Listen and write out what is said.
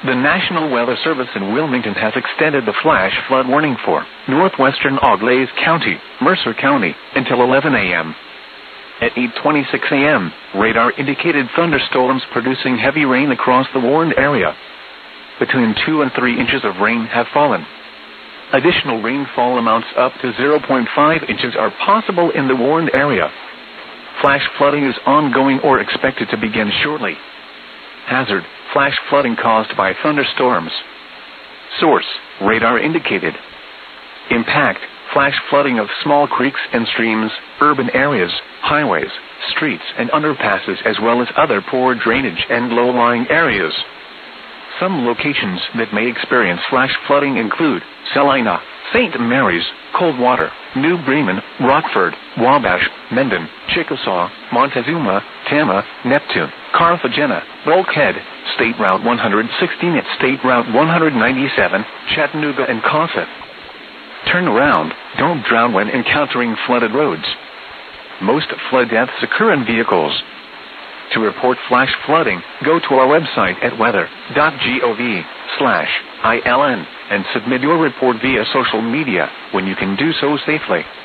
The National Weather Service in Wilmington has extended the flash flood warning for northwestern Auglaize County, Mercer County, until 11 a.m. At 8:26 a.m., radar indicated thunderstorms producing heavy rain across the warned area. Between 2 and 3 inches of rain have fallen. Additional rainfall amounts up to 0.5 inches are possible in the warned area. Flash flooding is ongoing or expected to begin shortly. Hazard: flash flooding caused by thunderstorms. Source: radar indicated. Impact: flash flooding of small creeks and streams, urban areas, highways, streets and underpasses, as well as other poor drainage and low-lying areas. Some locations that may experience flash flooding include Salina, St. Mary's, Coldwater, New Bremen, Rockford, Wabash, Mendon, Chickasaw, Montezuma, Tama, Neptune, Carthagena, Bulkhead, State Route 116 at State Route 197, Chattanooga and Cosset. Turn around, don't drown when encountering flooded roads. Most flood deaths occur in vehicles. To report flash flooding, go to our website at weather.gov/ILN and submit your report via social media when you can do so safely.